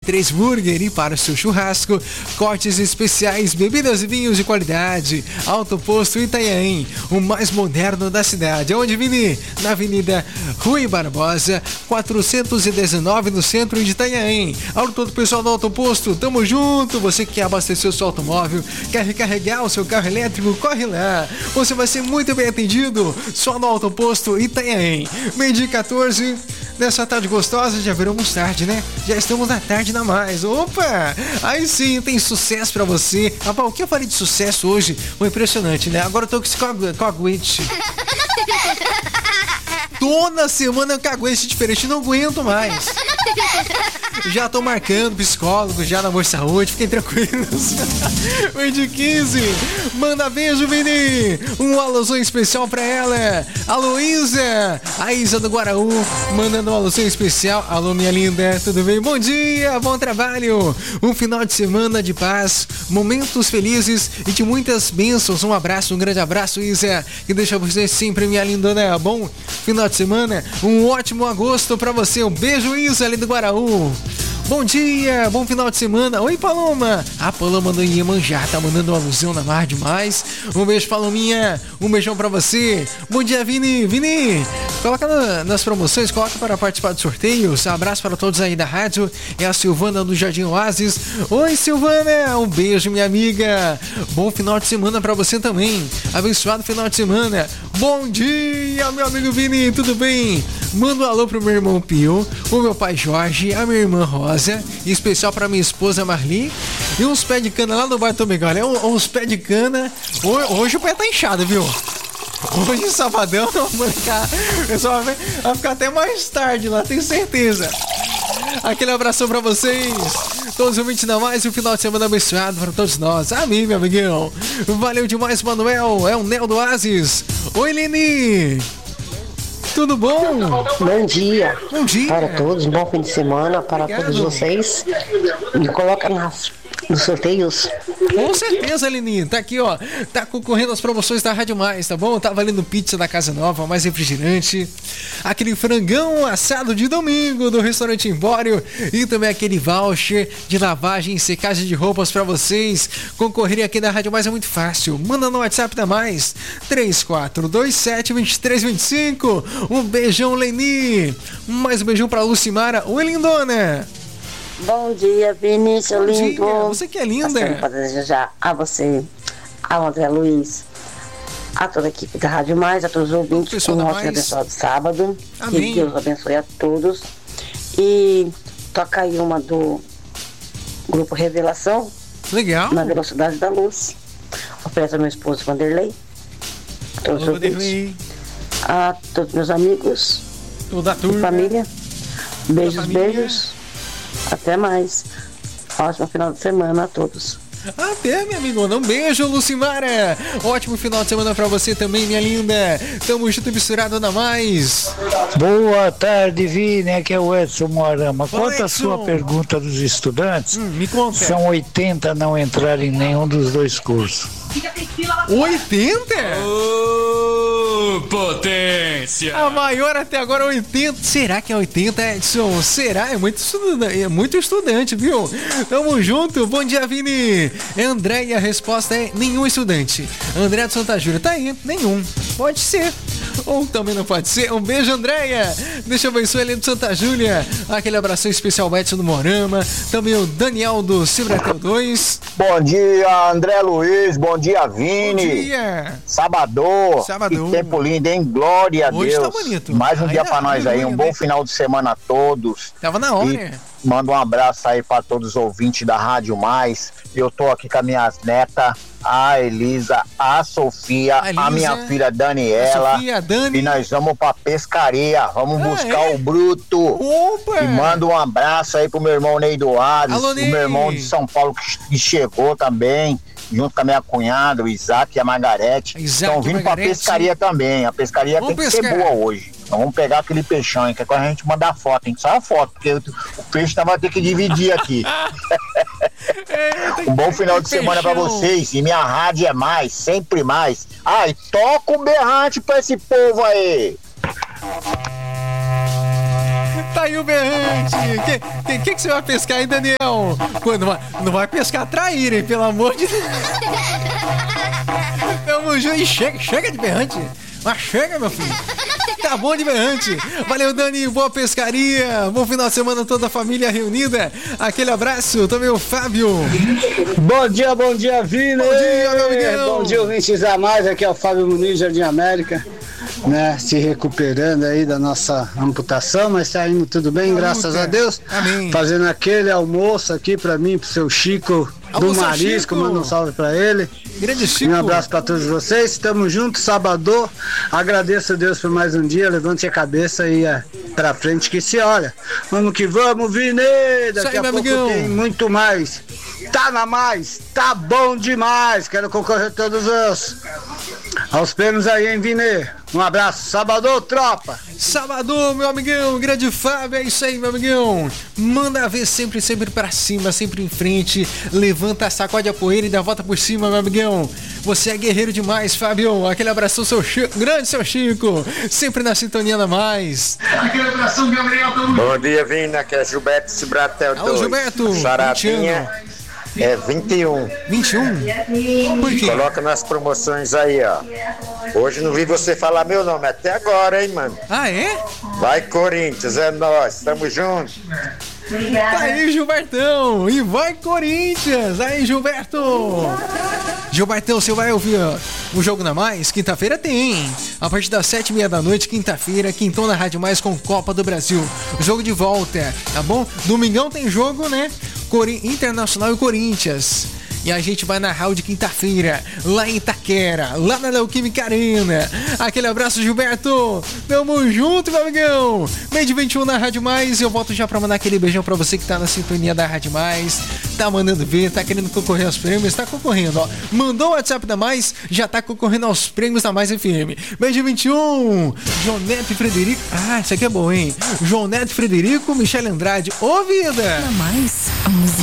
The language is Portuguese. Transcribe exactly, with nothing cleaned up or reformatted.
três Burger e para o seu churrasco, cortes especiais, bebidas e vinhos de qualidade. Alto Posto Itanhaém, o mais moderno da cidade. Onde, Vini? Na Avenida Rui Barbosa, quatrocentos e dezenove, no centro de Itanhaém. Alô, todo o pessoal do Alto Posto, tamo junto. Você que quer abastecer o seu automóvel, quer recarregar o seu carro elétrico, corre lá. Você vai ser muito bem atendido só no Alto Posto Itanhaém. Meio-dia quatorze, nessa tarde gostosa, já viramos tarde, né? Já estamos na tarde na mais. Opa! Aí sim, tem sucesso pra você. Rapaz, o que eu falei de sucesso hoje foi impressionante, né? Agora eu tô com esse caguete. Toda semana eu caguete diferente, não aguento mais. Já tô marcando psicólogo, já na Amor Saúde, fiquem tranquilos. Meio de quinze, manda beijo, Vini. Um alusão especial pra ela, a Luísa, a Isa do Guaraú, mandando um alusão especial. Alô, minha linda, tudo bem? Bom dia, bom trabalho. Um final de semana de paz, momentos felizes e de muitas bênçãos. Um abraço, um grande abraço, Isa, que deixa você sempre, minha linda, né? Bom final de semana, um ótimo agosto pra você. Um beijo, Isa, ali do Guaraú. Bom dia, bom final de semana. Oi, Paloma. A Paloma do Iemanjá tá mandando uma alusão na mar demais. Um beijo, Palominha. Um beijão pra você. Bom dia, Vini. Vini, coloca na, nas promoções, coloca para participar dos sorteios. Abraço para todos aí da rádio. É a Silvana do Jardim Oasis. Oi, Silvana. Um beijo, minha amiga. Bom final de semana pra você também. Abençoado final de semana. Bom dia, meu amigo Vini. Tudo bem? Manda um alô pro meu irmão Pio, o meu pai Jorge, a minha irmã Rosa, em especial pra minha esposa Marli, e uns pés de cana lá no bairro também, galera. Uns pés de cana. Hoje o pé tá inchado, viu? Hoje, sabadão, o pessoal vai, vai ficar até mais tarde lá, tenho certeza. Aquele abração pra vocês, todos os ouvintes da Mais, e um final de semana abençoado para todos nós. Amém, meu amiguinho. Valeu demais, Manuel. É o Nel do Oasis. Oi, Leni. Tudo bom? Bom dia. Bom dia. Para todos, bom fim de semana para Obrigado. Todos vocês. Me coloca nas, nos sorteios. Com certeza, Leninho. Tá aqui, ó. Tá concorrendo às promoções da Rádio Mais, tá bom? Tá valendo pizza da Casa Nova, mais refrigerante. Aquele frangão assado de domingo do restaurante Empório. E também aquele voucher de lavagem e secagem de roupas pra vocês. Concorrer aqui na Rádio Mais é muito fácil. Manda no WhatsApp da Mais. três quatro dois sete, dois três dois cinco. Um beijão, Leni. Mais um beijão pra Lucimara. Oi, lindona. Bom dia, Vinícius, Bom lindo. dia. Você que é linda. Para desejar a você, ao André Luiz, a toda a equipe da Rádio Mais, a todos os ouvintes, um ótimo abençoado sábado. Amém. Que Deus abençoe a todos. E toca aí uma do Grupo Revelação. Legal. Na Velocidade da Luz. Oferece ao meu esposo Vanderlei. A todos os ouvintes. A todos meus amigos. Toda a turma. Família. Beijos, família. beijos. Até mais. Ótimo final de semana a todos. Até, minha amigona. Um beijo, Lucimara. Ótimo final de semana pra você também, minha linda. Tamo junto e misturado na Mais. Boa tarde, Vini. Aqui é o Edson Moarama. Quanto à Edson. sua pergunta dos estudantes, Hum, me conta. são oitenta não entrarem em nenhum dos dois cursos. oitenta? Ô, potência! A maior até agora é oitenta. Será que é oitenta, Edson? Será? É muito estudante, é muito estudante, viu? Tamo junto. Bom dia, Vini. É André e a resposta é nenhum estudante. André de Santa Júlia. Tá aí, nenhum. Pode ser. Ou também não pode ser. Um beijo, Andréia. Deixa eu abençoar ele de Santa Júlia. Aquele abração especial ao Edson do Morama. Também o Daniel do Cibratel dois. Bom dia, André Luiz. Bom dia, Vini. Bom dia. Sabadão. Sabadão. Que tempo lindo, hein? Glória a Hoje Deus. tá bonito. Mais um Ai, dia tá pra nós aí. Um bonito, bom né? final de semana a todos. Tava na hora. E manda um abraço aí pra todos os ouvintes da Rádio Mais. Eu tô aqui com as minhas netas, a Elisa, a Sofia, A Elisa, a minha filha Daniela. a Sofia, a Dani. E nós vamos pra pescaria. Vamos Ah, buscar é? o bruto. Opa! E manda um abraço aí pro meu irmão Ney do Ares, Alô, o Ney. meu irmão de São Paulo que chegou também, junto com a minha cunhada, o Isaac e a Margarete. Isaac Estão e vindo pra Margarete. pescaria também. A pescaria Vamos tem que pescar. ser boa hoje. Então vamos pegar aquele peixão, hein? Que é quando a gente mandar foto, hein? Só a foto, porque o, o peixe nós vamos ter que dividir aqui. Um bom final de semana pra Peixão. vocês. E minha rádio é mais, sempre mais. Ai, toca o berrante pra esse povo aí. Tá aí o berrante. O que, que, que, que você vai pescar aí, Daniel? Pô, não, vai, não vai pescar traíra, hein? Pelo amor de Deus. Tamo junto. E chega, chega de berrante. Mas chega, meu filho. Tá bom de berrante. Valeu, Dani. Boa pescaria. Bom final de semana, toda a família reunida. Aquele abraço. Também o Fábio. Bom dia, bom dia, Vini. Bom dia, meu amigão. Bom dia, ouvintes a mais. Aqui é o Fábio Muniz, Jardim América. Né, se recuperando aí da nossa amputação, mas tá indo tudo bem, tá, graças a Deus. Amém. Fazendo aquele almoço aqui pra mim, pro seu Chico do Marisco, manda um salve pra ele. Grande Chico. Um abraço pra todos vocês, estamos juntos, sábado. Agradeço a Deus por mais um dia, levante a cabeça e é pra frente que se olha. Vamos que vamos, Vini! Daqui aí, a pouco amigão. Tem muito mais. Tá na mais, tá bom demais. Quero concorrer todos os aos prêmios aí, hein, Vini? Um abraço, sábado, tropa! Sábado, meu amigão, grande Fábio, é isso aí, meu amigão. Manda ver sempre, sempre pra cima, sempre em frente. Levanta, sacode a poeira e dá a volta por cima, meu amigão. Você é guerreiro demais, Fábio. Aquele abração, seu Chico, grande seu Chico. Sempre na sintonia da mais. Aquele abração, Gabriel. Bom dia, Vini, aqui é Gilberto Cibratel. Alô, Gilberto. Charatinha. É vinte e um. vinte e um? Por quê? Coloca nas promoções aí, ó. Hoje não vi você falar meu nome até agora, hein, mano? Ah, é? Vai, Corinthians, é nós, tamo junto. Tá aí, Gilbertão. E vai, Corinthians. Aí, Gilberto. Gilbertão, você vai ouvir ó, o Jogo na Mais? Quinta-feira tem. A partir das sete e meia da noite, quinta-feira, Quintão na Rádio Mais com Copa do Brasil. Jogo de volta, tá bom? Domingão tem jogo, né? Cori- Internacional e Corinthians. E a gente vai narrar o de quinta-feira, lá em Itaquera, lá na Neoquímica Arena. Aquele abraço, Gilberto. Tamo junto, meu amigão. Meio de vinte e um na Rádio Mais. Eu volto já pra mandar aquele beijão pra você que tá na sintonia da Rádio Mais. Tá mandando ver, tá querendo concorrer aos prêmios, tá concorrendo, ó. Mandou o WhatsApp da Mais, já tá concorrendo aos prêmios da Mais F M. Meio de vinte e um. João Neto e Frederico. Ah, isso aqui é bom, hein? João Neto e Frederico, Michele Andrade. Ô, vida! Na Mais, a música.